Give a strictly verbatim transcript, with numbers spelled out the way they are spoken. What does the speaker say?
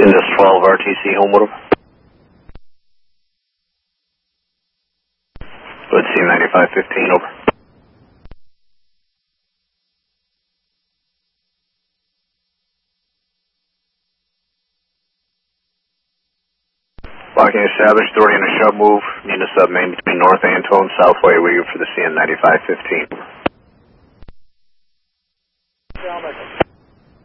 Indus twelve R T C Homewood. Let's see ninety-five fifteen, over. Locking established, authority on a shove move, Nina sub main between North Antone, Southway, waiting for the C N ninety-five fifteen.